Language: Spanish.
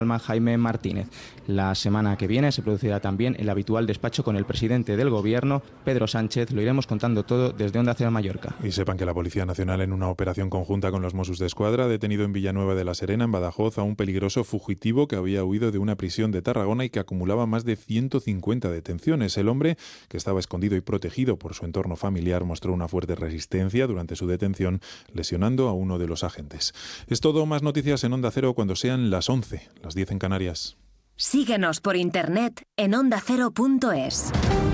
Jaime Martínez. La semana que viene se producirá también el habitual despacho con el presidente del Gobierno, Pedro Sánchez. Lo iremos contando todo desde Onda Cero Mallorca. Y sepan que la Policía Nacional, en una operación conjunta con los Mossos d'Esquadra, ha detenido en Villanueva de la Serena, en Badajoz, a un peligroso fugitivo que había huido de una prisión de Tarragona y que acumulaba más de 150 detenciones. El hombre, que estaba escondido y protegido por su entorno familiar, mostró una fuerte resistencia durante su detención, lesionando a uno de los agentes. Es todo. Más noticias en Onda Cero cuando sean las 11, las 10 en Canarias. Síguenos por internet en ondacero.es.